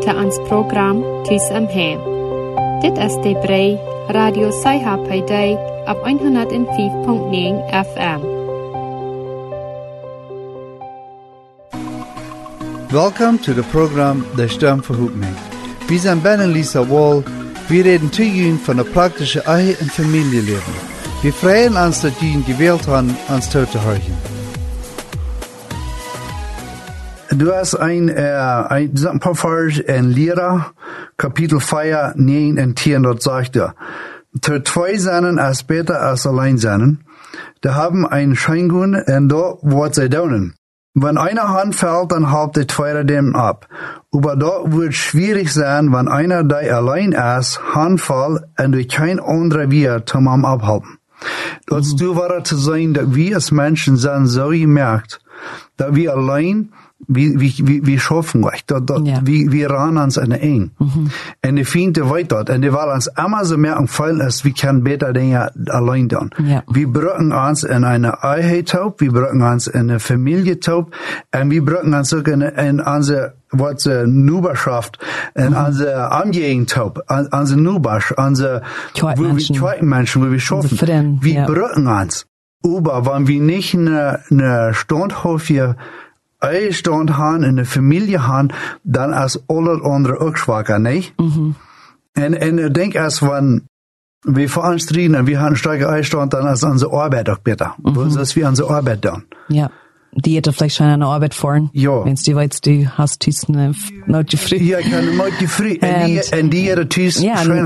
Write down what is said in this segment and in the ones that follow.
til ans program Tis am Heim. Dit is de brei Radio Sci-Fi op 105.9 FM. Welcome to the program De Stem Verhoop Me. Wir sind Ben und Lisa Wall. Wir reden zu Ihnen von der praktischen Ehe- und Familienleben. Wir freuen uns, dass Sie gewählt haben, uns zuzuhören. Du hast ein paar in Lira, Kapitel 4, 9 und 10, dort sagt er, zu zwei sein ist besser als allein sein. Da haben einen Scheingun und da wird sie daunen. Wenn einer Hand fällt, dann haut der zweite dem ab. Aber da wird schwierig sein, wenn einer da allein ist, Hand fällt und durch kein anderer wir zum abhalten. Das du war zu sein, dass wir als Menschen sind so gemerkt, dass wir allein wir schaffen recht. Wir ran uns an den Eng. Und die Fiende weit dort. Und die wollen uns immer so merken, fallen ist, wir können besser Dinge allein tun. Ja. Wir brücken uns in eine Einheit-Taub, wir brücken uns in eine Familie-Taub, und wir brücken uns auch in unsere, was Nuberschaft, in unsere Angehörigen-Taub, unsere Nubasch, unsere zweiten Menschen, wo wir schaffen. Wir brücken uns. Aber wenn wir nicht eine Standhofie Stand haben, in der Familie haben, dann ist alles andere auch schwacher, nicht? Und ich denke, als wenn wir vor uns reden, wir haben einen starken Einstand, dann ist unsere Arbeit auch besser. Das wir unsere Arbeit dann. Ja. Die hätte vielleicht schon eine Arbeit fahren. Ja. Wenn du weißt, du hast Tüßen, not free. Ja, keine not free. Und die hätte Tüßen,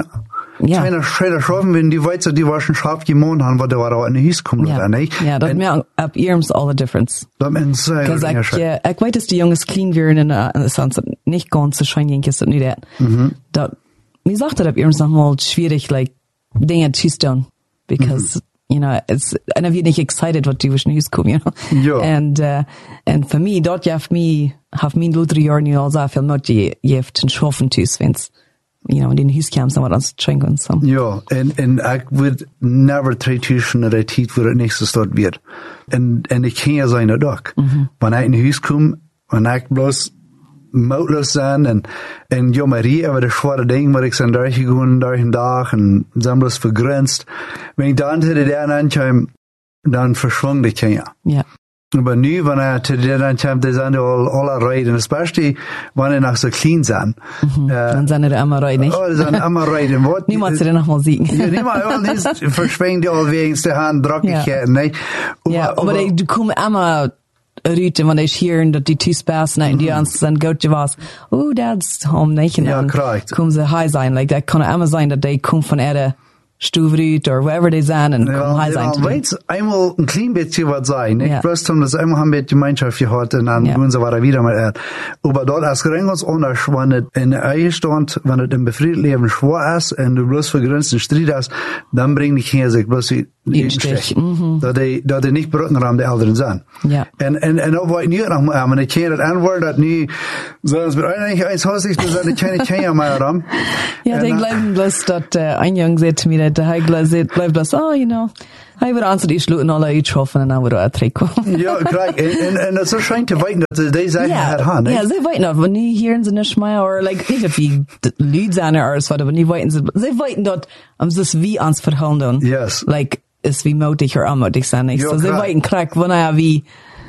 Kleiner schaffen, wenn die Weizer, die waschen scharf gemacht haben, weil da war auch eine Hies kommen, oder nicht? Ja, das merkt ab ihrem all the difference. Das ist sehr, ich weiß, dass die Jungs clean werden, und sonst nicht ganz so schein, jenkes, das nicht that. Mir sagt das ab ihrem nochmal schwierig, like, Dinge zu tun, because, you know, it's, and I nicht excited, what die wischen Hies kommen, you know? Ja. And for me, dort have me Luther Jahren, also, viel not, je habt einen Schaffen tüß, wenn's, you know, in den Hieskamps dann was trinken und so. Ja, und ich würde never try tischen oder Tiet, wo das nächstes dort wird. Und ich kann ja sein, doch. Wenn ich in den Hies komme, wenn ich bloß mautlos sein und ja, Marie, aber das schwere Ding, was ich dann durchgegangen, durch den Tag und dann bloß vergrenzt. Wenn ich dann zu der ankomme, dann verschwunden die Kinder. Ja. Aber nu, wenn zu der dann kommt, die sind alle reiten, especially, wenn die noch so clean sind. Dann sind die immer reiten, nicht? Oh, die sind immer reiten. Niemand zu dir noch mal sehen. Ja, niemand, verschwingt die all wegen der Hand, Drockigkeiten, nicht? Ja, aber du kommst immer Rüte, wenn ich hören, dass die Tüßpassen, und die ans dann gut was, that's home, nicht? Und dann kommen sie high sein, like, das kann immer sein, dass die kommen von Erde, Stuvrüt oder wherever die sind und kommen high sein. Ja, weißt, einmal ein klein bisschen was sein. Ich wusste, dass einmal haben wir die Gemeinschaft gehabt und dann gehen sie wieder mal aber dort ist ganz anders, wenn es in der Ehe stand, wenn es im Befriedleben schwer ist und du bloß vergrenzten Streit hast, dann bringen die Kinder sich bloß den Stich. Dass die nicht Brückenraum der Älteren sind. Ja. Und auch wollte ich nicht noch mal, wenn die Kinder das anwollen, dass nie, sondern es wird eigentlich eins häuslich, dass die keine Kinder mehr haben. Ja, die glauben bloß, dass ein Junge sagt zu mir, der bleibt bloß, you know, ich würde ansehen, die Schluten alle einschaffen und dann würde er trinken. Ja, klar. Und das ist scheint zu weiten, dass die Sachen haben, ja, sie weiten auch, wenn die hören sie nicht mehr, oder, like, nicht wie Leute sind oder so, aber nie weiten sie dort, es ist wie ans Verhandeln. Yes. Like, ist wie mutig oder unmutig sein, nicht? So, sie weiten krack, wenn er wie,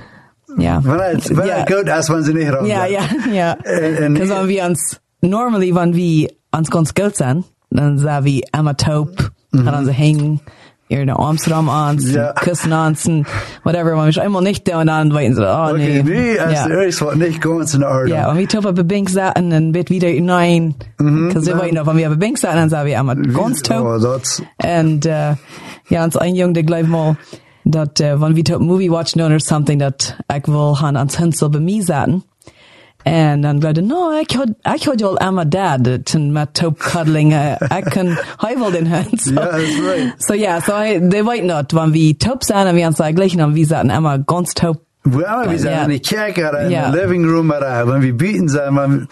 ja. Wenn er gut ist, wenn sie nicht raus sind. Ja. Because wenn wir uns, normally, wenn wir uns ganz gut sind, dann sagen wir immer taub, dann sie hängen, ihre Armsraum an, küssen an, whatever, wenn wir einmal nicht da und dann weiten sie, nee, ist was nicht ganz in Ordnung. Ja, wenn wir taub auf der Bank saßen, dann wird wieder nein, because wir weiten, wenn wir auf der Bank saßen, dann sagen wir immer ganz taub. Und, ja, uns ein Junge, der gleich mal, dass, wenn wir taub Movie watchen oder something, dass ich will han ans Hänsel bei mir saßen. Und dann glaube ich, no, ich had ja immer Dad, mit taub cuddling, ich kann heimel den Hans. Ja, that's right. So, ja, die weiten nicht, wenn wir taub sind, und wir uns gleich haben, wir saßen immer ganz taub. Well, wir sind in der Kirche oder in der Living Room oder wenn wir bieten sind, wenn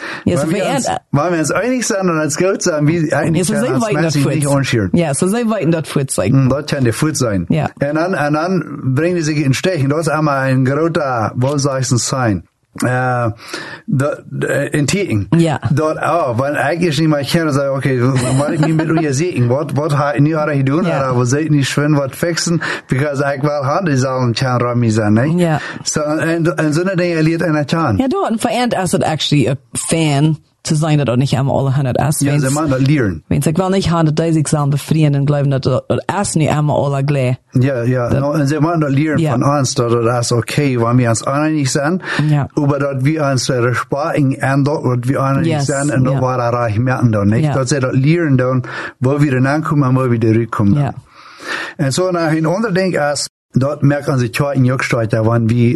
wir uns einig sind und als gut sind, wie eigentlich so nicht anschieren. Ja, so sie weiten dort Fuß sein. Dort kann der Fuß sein. Ja. Und dann bringen die sich in Stechen. Dort ist einmal ein großer, wohlseichsten Sein. in Tieten. Ja. Dort, wann eigentlich nicht mal kennen, sagen, okay, was ich mir mit euch sehen, was hat ich nicht auch tun, oder wo seid nicht schön, was fixen, because ich will haben die Sachen kein Rami sein, ne? Ja. So, und so eine Dinge erlebt einer Chan. Ja, dort, und verehrt ist es actually a fan zu sein, dass auch nicht einmal alle 100 ist. Ja, sie machen das lernen. Wenn ich will nicht haben, dass ich sagen, befrieren und glauben, dass es nicht einmal alle gleich. Ja, und sie machen das lernen von uns, dass das okay, wenn wir uns einig sind, aber dass wir uns respektieren und dass wir einig sind und dass wir reich merken dann, nicht? Dass sie das lernen dann, wo wir dann ankommen und wo wir zurückkommen. Ja. Und so nach ein anderes Ding ist, dort merkt man sich in Jörgstreiter, wenn wir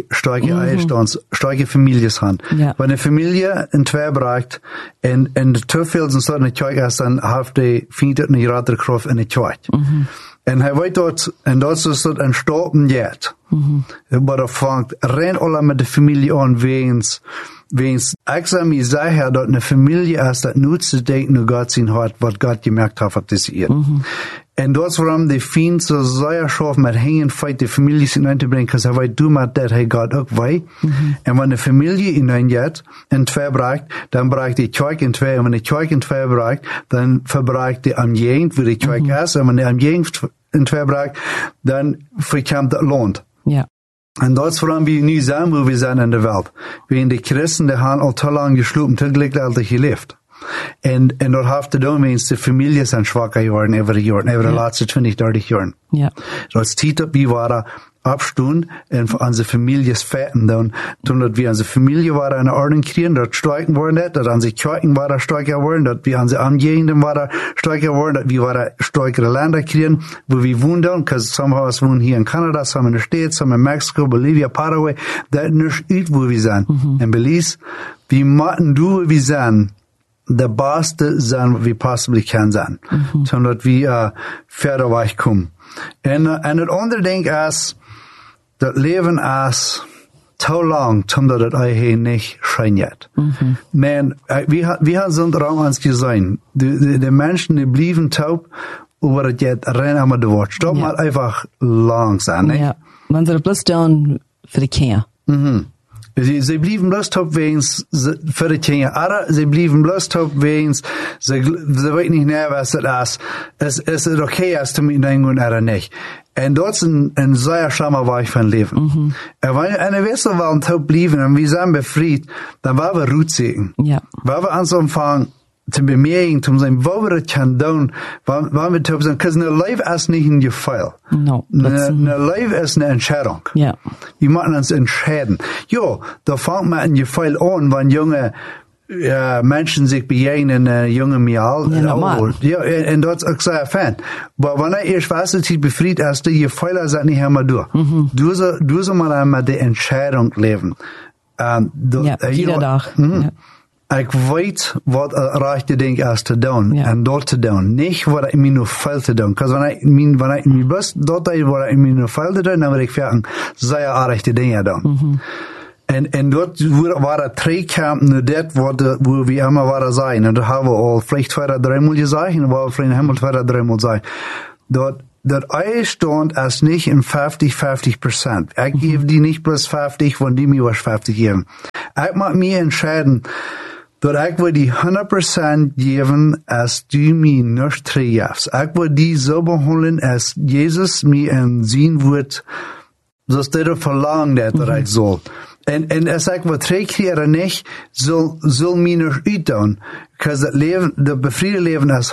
starke Familien haben. Ja. Wenn eine Familie in zwei bricht und zu viel sind so eine Kirche ist, dann hat die findet eine gerade Kraft in der Kirche. Und er weiß dort, und das ist dort ein Stoppen jetzt. Aber er fängt rein alle mit der Familie an, wenn's exam ich sage, dort eine Familie ist, das nur zu denken, nur Gott sein hat, was Gott gemerkt hat, was das ist. En dat is waarom die vriend zo zeer scharf met hängen feit die familie hineinzubringen, because hij weet doe maar dat hij gaat ook wij. En wanneer de familie hineingeht, in twee breekt, dan breekt die kerk in twee. En wanneer de kerk in twee breekt, dan verbreekt die amjegend, waar die kerk is. En wanneer de amjegend in twee breekt, dan verkomt het land. Ja. En dat is waarom we nu zijn, waar we zijn in de wereld. We die Christen, die hebben al te lang geslopen, te gelijkzeitig geleefd. En dat heeft te doen met de familie zijn zwakker geworden, over de laatste 20, 30 jaar. Ja. Dat is tijd dat we waren abstoen en voor onze families feiten doen. Toen dat we onze familie waren in orde kregen, dat sterker worden, dat onze kerken waren sterker worden, dat we onze omgevingen waren sterker worden, dat we waren sterkere Länder kregen, wo we woonden, because some of us wohnen hier in Canada, some in the States, some in Mexico, Bolivia, Paraguay, dat is niet uit wo we zijn. En Belize, we moeten doen wo we zijn. De beste zijn wat we possibly kan zijn. Zodat we verder wegkomen. En het andere ding is, dat leven is te lang, omdat het eigenlijk niet schijnt. Maar we hebben zo'n raam eens gezien. De mensen die blijven taub, over het jet rennen maar de woord. Stop maar einfach langzaam. Ja, man zou het bloos doen voor de kinderen. Sie blieben bloß top wens für die Kinder. Aber sie blieben bloß top wens. Sie weten nicht mehr, was das ist. Es ist okay, als du mit deinem Gund oder nicht. Und dort ist ein sehr schlimmer Weg von Leben. Wenn eine Wessel waren top blieben und wir sind befreit, dann waren wir Rutsegen. Ja. Weil wir uns anfangen, zu bemerken, zu sagen, wo wir das können tun, wann wir top sind. Because eine Life ist nicht ein Gefeil. No. Eine Life ist eine Entscheidung. Ja. Wir müssen uns entscheiden. Ja, da fängt man ein Gefeil an, wenn junge Menschen sich begegnen, junge Mial. Ja, normal. Ja, und das ist auch sehr fan. Aber wenn erst weiß, dass die befreit ist, die Gefeiler sind nicht immer durch. Du sollst mal einmal die Entscheidung leben. Ja, jeder Tag. Ja. Ik weet wat het rechte ding is te doen en dat te doen. Niet wat ik me nog veel te doen. Want wanneer ik me best dat deed wat ik me nog veel te doen, dan wil ik zeggen, zeer rechte dingen doen. En dat waren 3 kampen naar dat waar we immer waren zijn. En dat hebben we al vielleicht 2 3 Mal gezegd en we hebben vielleicht helemaal 2 3 Mal gezegd. Dat Eierstand ist nicht in 50-50%. Ich gebe die nicht bloß 50, wenn die mir was 50 geben. Ich mag mir entscheiden, dass ich will die 100% geben, als du mir nicht triffst. Ich will die so behandeln, als Jesus mir sehen wird, so dass der verlangt, dass ich soll. Und als ich was trägt nicht, soll mir nicht uitdoen. Because das Leben, das befriede Leben ist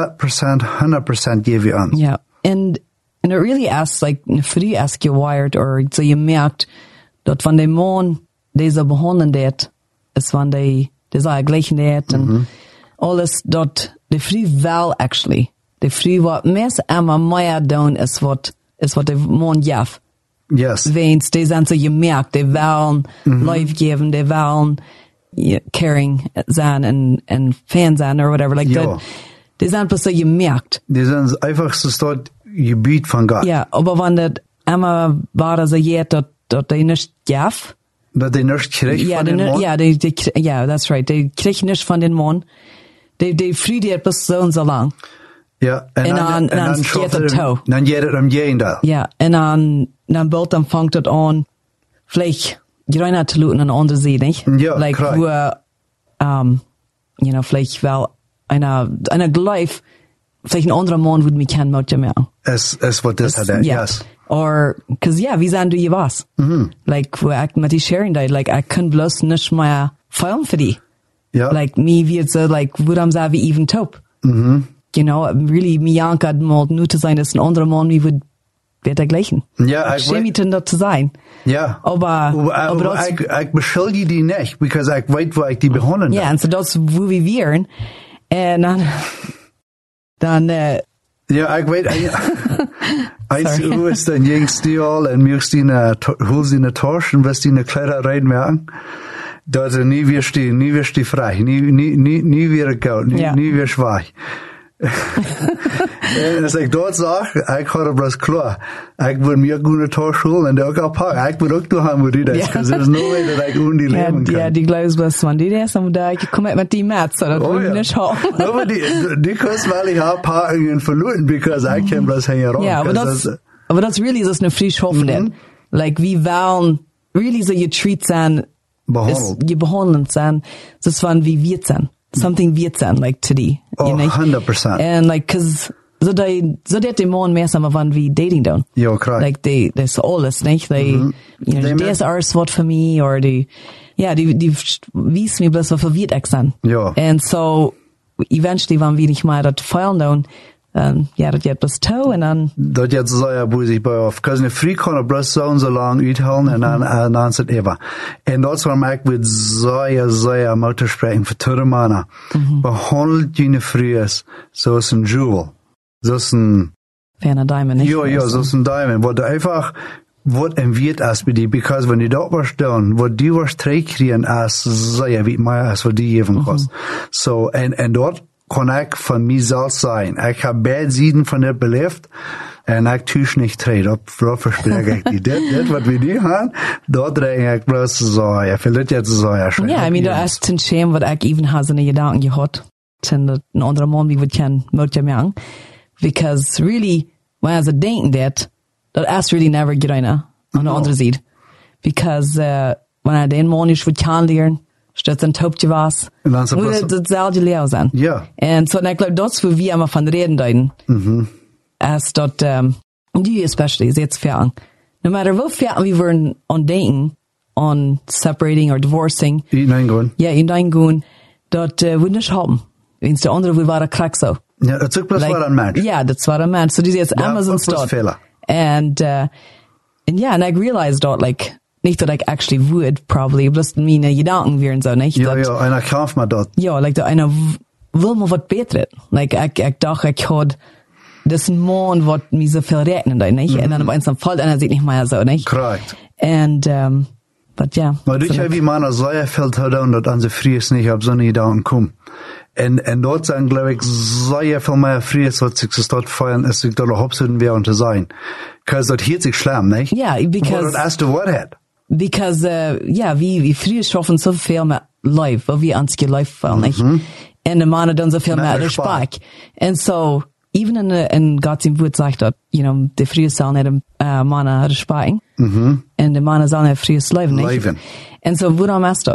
100% gebe ich uns. Ja. And it really asks, like, für die ask you wired, or so you merkt, dat van de man, deze behonden dat, is van de zei gleichen dat, en alles, dat de free wel, actually, de free wat mes ama meer doen, is wat de man jaf. Yes. Weens, die zijn zo, je merkt, die willen life geven, die willen caring zijn, en fan zijn, or whatever, like that. Die zijn pas so, je merkt. Die zijn einfach so stort Gebiet von Gott. Ja, aber wenn das einmal war, so jetzt, dass die nicht gaf. Dass die nicht kriegt von den Mann? Ja, that's right. Die kriegt nicht von den Mann. Die friediert bis so und so lang. Ja, und dann geht es Tau. Dann geht es am Gegenteil. Ja, und dann bald dann fängt es an, vielleicht gereiner te looten aan de andere zijde, nicht? Ja, like, correct. wo, you know, vielleicht wel einer Gleif, vielleicht ein anderer Mann würde mich kennen, mit mir. Es wird das hat, Yeah. yes. Or, cause yeah, wie sagen du je was? Like, wo ich mit die Sharing da, like, ich kann bloß nicht mehr feiern für die. Ja. Like, mir wird so, like, wo haben sie wie even top? You know, really, mir jankert mal nur zu sein, dass ein anderer Mann mir wird dergleichen. Ja, ich schäme mich dann dort zu sein. Ja. Aber das, ich beschuldige die nicht, because ich weiß, wo ich die behandeln. ja, und so das, wo wir wären, und dann, ja, ich weiß, eins, du ist dann jengst die all, und mir die holst die eine Tasche, und wirst die eine Kleider reinmerken. Dat nie wirst die frei, nie weer koud, nie weer schwach. En als ik dat zag, ik had het bloos klaar. Ik wil meer goede taarschool en ook al pakken. Ik wil ook doorgaan met die des, because there's no way that ik die leven kan. Ja, die geloofsbus van die des, dan daar ik kom met die maat, so dat wil ik niet halen. No, maar die kost wel ik haar pakken verloren, because ik kan bloos heen rond. Ja, aber das really is een frisch hoffen. Like, wie wollen, really so je treat zijn, je behandelt zijn, das waren wie wir zijn. Something wird sein, like today. Oh, 100%. And like, cause, so that die Mann mehr sagen, wann wie dating down. Ja, correct. Like, das alles, nicht? You know, das ist was für mich, or die wissen mir bloß, was verwirrt ich sein. Ja. And so, eventually, wenn wir nicht mal das feiern down, ja, dat je bloß toe en dan... Dat je zo ja boezig bij of. Because in free kan er bloß zo lang uithalen en dan zit even. En dat is waarom ik met zo moeten spreken voor twee mannen. Behandelt je vries zoals een jewel. Zoals een... Ferner Diamond, nicht? Ja, zoals een diamond. Wat einfach... Wat en weet als bij die, because when die dat was doen, wat die was terugkrijgen als zo ja weet meer als wat die even kost. So, en dat kon ik van mezelf zijn. Ik heb beide zijden van het beleefd en ik thuis niet treden. Dat verspreek ik die. Dit wat we nu gaan, dat dreig ik bloos zo. Ja, veel het jetzt zo. Ja, I mean, dat is ten shame wat ik even had in de gedanken gehad. Ten dat een andere man die we kennen, moet je mij aan. Because really, when I denken dat is really never gereiner aan de andere zijde. Because when I den man is wat kan leren, statt ein Taubje was, muss das selbe Lehrer sein. Ja. Und so, ich glaube, das, wo wir immer von reden deuten, ist dort, die especially, jetzt fern. No matter wo fern wir wollen on denken, on separating or divorcing. Hineingehen. Ja, hineingehen, dort, würde nicht haben. Wenn der andere will, war er krank so. Ja, das ist bloß like, war ein Mensch. Ja, das war ein Mensch. So, die ist jetzt Amazon's dort. And yeah, and I realized dort, like, nicht, dass ich actually would, probably, bloß meine Gedanken wären so, nicht? Ja, ja, einer kauft mir dort. Ja, like, einer will mir was Besseres. Like, ich dachte, ich had das ein Mann, was mir so viel rechnen, nicht? Und dann auf einmal fällt einer sich nicht mehr so, nicht? Correct. And, but yeah. Maar dus wie man sehr viel tun, dass an sie fries nicht auf so eine Gedanken kommen. Und dort sind, glaube ich, sehr viel mehr fries, was sich das dort feiern, als sich dort hauptsächlich wäre und zu sein. Because dort hielt sich schlimm, nicht? Yeah, because... Aber das erste Wort hat. Because, wie früher schaffen so viel mehr live, wo wir ans live fallen, nicht? Und der Mann dann so viel mehr Respekt. And so, even in Gottes Wort sagt dort, you know, die früher sollen nicht Mann Respekt. Und der Mann soll nicht früher leben, nicht? And so, woran ist das?